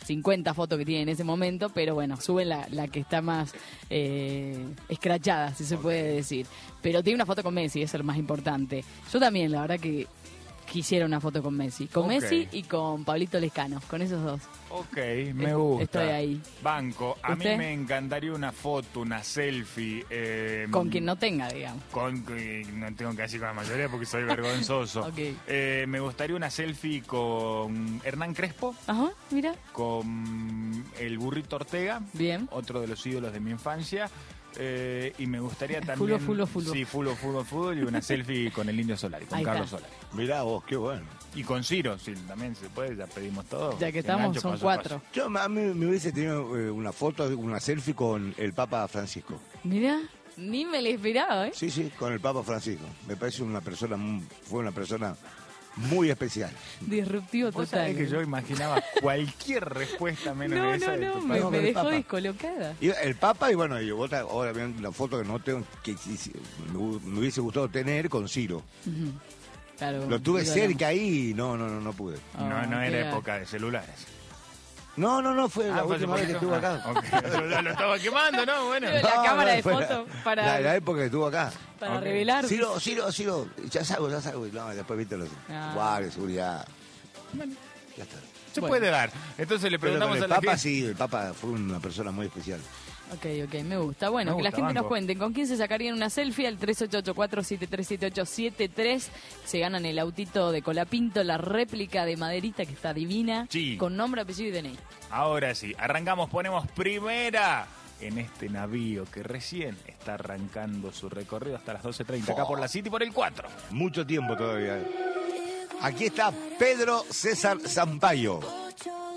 50 fotos que tiene en ese momento, pero bueno, suben la que está más escrachada, si se puede decir. Pero tiene una foto con Messi, eso es lo más importante. Yo también, la verdad que quisiera una foto con Messi. Con Messi y con Pablito Lescano, con esos dos. Ok, me gusta. Estoy ahí. Banco. A mí ¿Usted? me encantaría una foto, una selfie. Con quien no tenga, digamos. No tengo que decir con la mayoría porque soy vergonzoso. Ok. Me gustaría una selfie con Hernán Crespo, Ajá, mira. con el Burrito Ortega, Bien. otro de los ídolos de mi infancia. Y me gustaría también... Fútbol. Sí, fútbol. Y una selfie con el Indio Solari, con Ahí Carlos está. Solari. Mirá vos, qué bueno. Y con Ciro, sí, también se puede, ya pedimos todo. Ya que estamos, Engancho, son paso a 4. paso. Yo a mí me hubiese tenido una foto, una selfie con el Papa Francisco. Mira, ni me lo esperaba, ¿eh? Sí, con el Papa Francisco. Me parece fue una persona muy especial. Disruptivo Vos total. sabés que yo imaginaba cualquier respuesta menos No, esa de tu me con el dejó Papa. descolocada. Y el Papa, y bueno, yo obviamente la foto que no tengo, que me hubiese gustado tener con Ciro. Ujú. Claro, Lo tuve ídolo. cerca ahí y no pude. No qué era época de celulares. No, fue la fue última vez que estuve acá. Ok, yo ya lo estaba quemando, ¿no? Bueno. La cámara de fue foto para- la época que estuvo acá. Para Ok. revelar. Ciro, ya salgo. No, después viste los guardias, seguridad. Ya está. Se Bueno. puede dar. Entonces le Pero con preguntamos el a la Papa gente. sí, el Papa fue una persona muy especial. Ok, me gusta. Bueno, Me que la gusta, gente nos banco. cuente con quién se sacarían una selfie al 3884-737873. Se ganan el autito de Colapinto, la réplica de maderita que está divina. Sí. Con nombre, apellido y DNI. Ahora sí, arrancamos, ponemos primera en este navío que recién está arrancando su recorrido hasta las 12:30 acá por la City por el 4. Mucho tiempo todavía. Aquí está Pedro César Sampaio.